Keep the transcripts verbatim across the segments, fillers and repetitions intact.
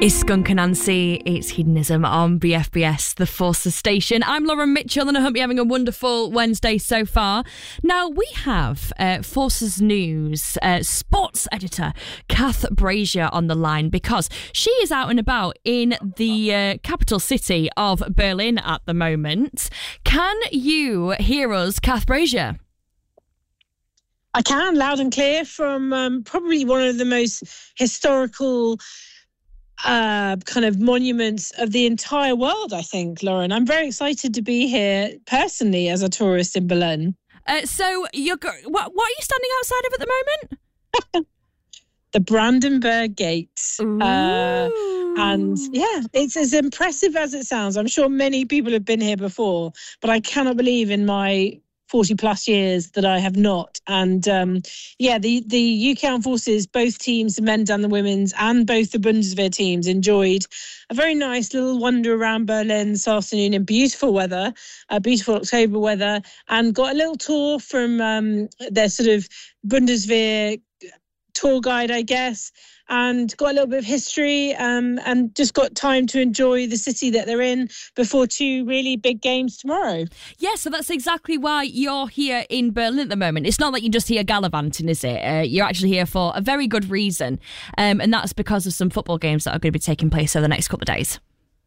It's Skunk Anansie, it's Hedonism on B F B S, the Forces station. I'm Lauren Mitchell and I hope you're having a wonderful Wednesday so far. Now, we have uh, Forces News uh, sports editor Kath Brazier on the line because she is out and about in the uh, capital city of Berlin at the moment. Can you hear us, Kath Brazier? I can, loud and clear, from um, probably one of the most historical uh, kind of monuments of the entire world, I think, Lauren. I'm very excited to be here personally as a tourist in Berlin. Uh, so, you're go- what, what are you standing outside of at the moment? The Brandenburg Gate. Uh, and yeah, it's as impressive as it sounds. I'm sure many people have been here before, but I cannot believe in my forty plus years that I have not. And um, yeah, the, the U K Armed Forces, both teams, the men's and the women's, and both the Bundeswehr teams enjoyed a very nice little wander around Berlin this afternoon in beautiful weather, uh, beautiful October weather, and got a little tour from um, their sort of Bundeswehr tour guide, I guess, and got a little bit of history um, and just got time to enjoy the city that they're in before two really big games tomorrow. Yeah, so that's exactly why you're here in Berlin at the moment. It's not that you're just here gallivanting, is it? Uh, you're actually here for a very good reason, um, and that's because of some football games that are going to be taking place over the next couple of days.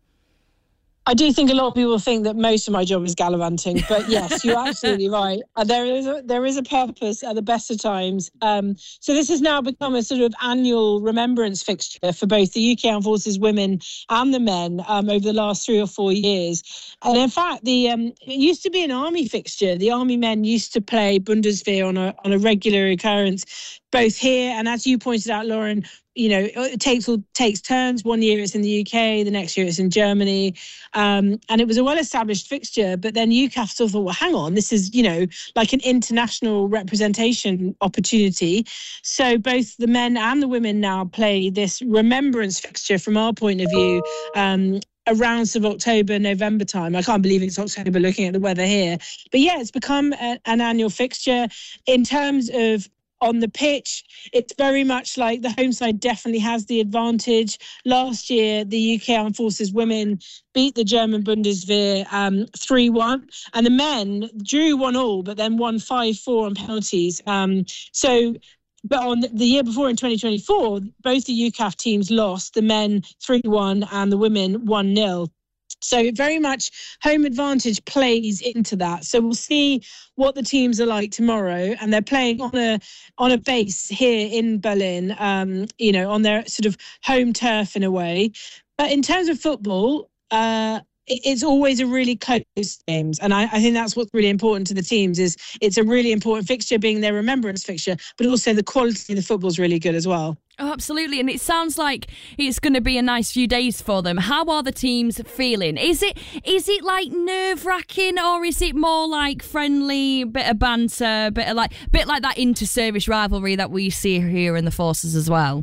I do think a lot of people think that most of my job is gallivanting, but yes, you're absolutely right. Uh, there is a, there is a purpose at the best of times. Um, so this has now become a sort of annual remembrance fixture for both the U K Armed Forces women and the men um, over the last three or four years. And in fact, the um, it used to be an army fixture. The army men used to play Bundeswehr on a on a regular occurrence, both here and, as you pointed out, Lauren, you know, it takes takes turns. One year it's in the U K, the next year it's in Germany. Um, and it was a well-established fixture. But then U C A F sort of thought, well, hang on, this is, you know, like an international representation opportunity. So both the men and the women now play this remembrance fixture from our point of view, um, around sort of October, November time. I can't believe it's October looking at the weather here. But yeah, it's become a, an annual fixture. In terms of on the pitch, it's very much like the home side definitely has the advantage. Last year, the U K Armed Forces women beat the German Bundeswehr um, three one, and the men drew one all, but then won five four on penalties. Um, so, but on the, the year before in twenty twenty-four, both the U C A F teams lost, the men three one and the women one nil. So very much home advantage plays into that. So we'll see what the teams are like tomorrow, and they're playing on a on a base here in Berlin, um, you know, on their sort of home turf in a way. But in terms of football, uh, it, it's always a really close games, and I, I think that's what's really important to the teams. Is it's a really important fixture, being their remembrance fixture, but also the quality of the football is really good as well. Oh, absolutely. And it sounds like it's going to be a nice few days for them. How are the teams feeling? Is it is it like nerve-wracking, or is it more like friendly, bit of banter, bit of like bit like that inter-service rivalry that we see here in the Forces as well?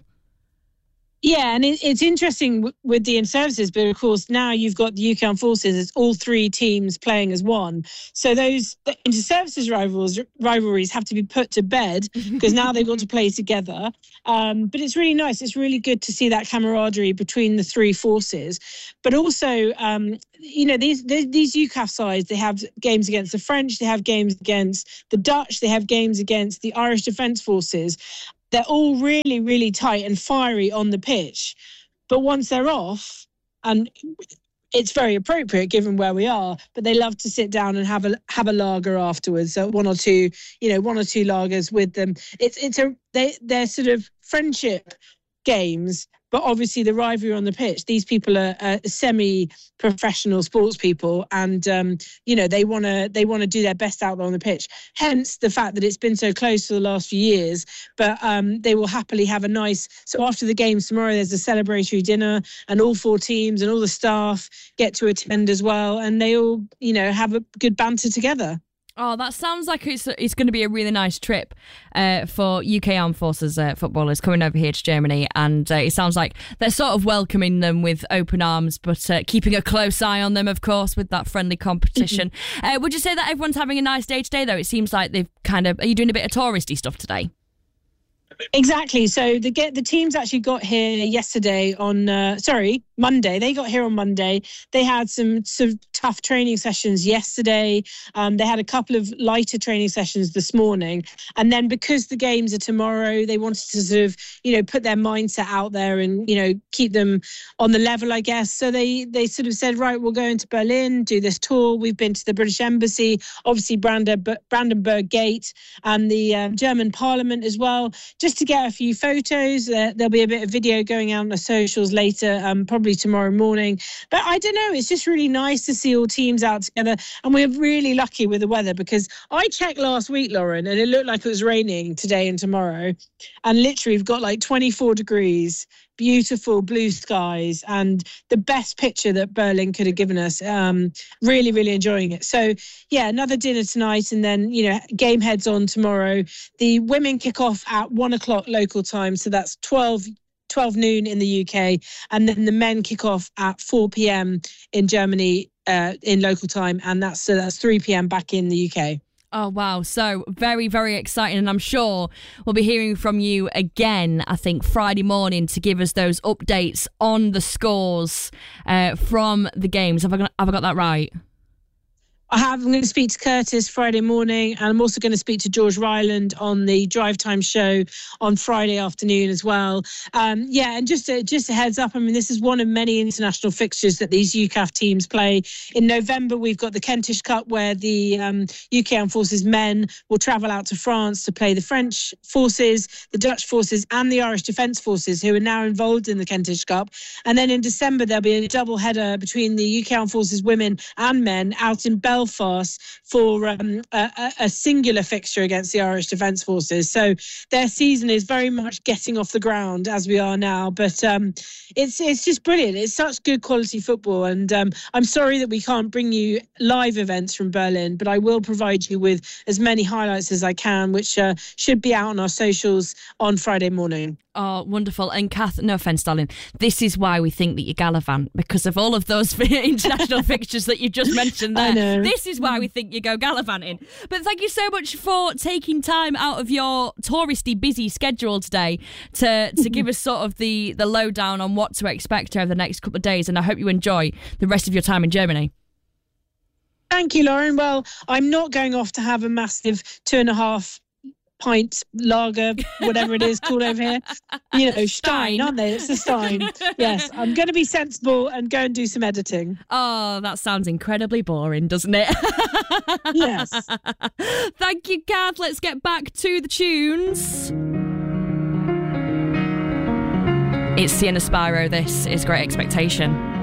Yeah, and it, it's interesting w- with the in-services, but of course now you've got the U K Armed Forces, it's all three teams playing as one. So those the inter-services rivals, rivalries have to be put to bed because now they've got to play together. Um, but it's really nice. It's really good to see that camaraderie between the three forces. But also, um, you know, these these U C A F sides, they have games against the French, they have games against the Dutch, they have games against the Irish Defence Forces. They're all really, really tight and fiery on the pitch. But once they're off, and it's very appropriate given where we are, but they love to sit down and have a have a lager afterwards. So one or two, you know, one or two lagers with them. It's it's a they they're sort of friendship games, but obviously the rivalry on the pitch. These people are uh, semi-professional sports people, and um, you know they want to they want to do their best out there on the pitch. Hence the fact that it's been so close for the last few years. But um, they will happily have a nice. So after the games tomorrow, there's a celebratory dinner, and all four teams and all the staff get to attend as well, and they all you know have a good banter together. Oh, that sounds like it's it's going to be a really nice trip uh, for U K Armed Forces uh, footballers coming over here to Germany, and uh, it sounds like they're sort of welcoming them with open arms, but uh, keeping a close eye on them, of course, with that friendly competition. uh, would you say that everyone's having a nice day today, though? It seems like they've kind of... Are you doing a bit of touristy stuff today? Exactly. So the get the teams actually got here yesterday on uh, sorry Monday. They got here on Monday. They had some some tough training sessions yesterday. Um, they had a couple of lighter training sessions this morning, and then because the games are tomorrow, they wanted to sort of you know put their mindset out there and you know keep them on the level, I guess. So they they sort of said, right, we'll go into Berlin, do this tour. We've been to the British Embassy, obviously Branden- Brandenburg Gate, and the um, German Parliament as well, just to get a few photos. Uh, there'll be a bit of video going out on the socials later, um, probably tomorrow morning. But I don't know, it's just really nice to see all teams out together. And we're really lucky with the weather, because I checked last week, Lauren, and it looked like it was raining today and tomorrow. And literally we've got like twenty-four degrees, beautiful blue skies, and the best picture that Berlin could have given us. Um, really, really enjoying it. So, yeah, another dinner tonight, and then, you know, game heads on tomorrow. The women kick off at one o'clock local time, so that's twelve, twelve noon in the U K, and then the men kick off at four p.m. in Germany uh, in local time, and that's so that's three p.m. back in the U K. Oh, wow. So very, very exciting. And I'm sure we'll be hearing from you again, I think, Friday morning to give us those updates on the scores uh, from the games. Have I got, have I got that right? I have. I'm going to speak to Curtis Friday morning, and I'm also going to speak to George Ryland on the Drive Time show on Friday afternoon as well. Um, yeah, and just a, just a heads up, I mean, this is one of many international fixtures that these U C A F teams play. In November, we've got the Kentish Cup, where the um, U K Armed Forces men will travel out to France to play the French forces, the Dutch forces, and the Irish Defence Forces, who are now involved in the Kentish Cup. And then in December, there'll be a double header between the U K Armed Forces women and men out in Belfast for um, a, a singular fixture against the Irish Defence Forces. So their season is very much getting off the ground as we are now. But um, it's it's just brilliant. It's such good quality football. And um, I'm sorry that we can't bring you live events from Berlin, but I will provide you with as many highlights as I can, which uh, should be out on our socials on Friday morning. Oh, wonderful. And Kath, no offence, darling, this is why we think that you gallivant, because of all of those international fixtures that you just mentioned there. I know. This is why we think you go gallivanting. But thank you so much for taking time out of your touristy busy schedule today to, to give us sort of the, the lowdown on what to expect over the next couple of days. And I hope you enjoy the rest of your time in Germany. Thank you, Lauren. Well, I'm not going off to have a massive two and a half pint lager, whatever it is called over here. You know, Stein, aren't they? It's a Stein. Yes, I'm going to be sensible and go and do some editing. Oh, that sounds incredibly boring, doesn't it? Yes. Thank you, Kath. Let's get back to the tunes. It's Sienna Spyro. This is Great Expectation.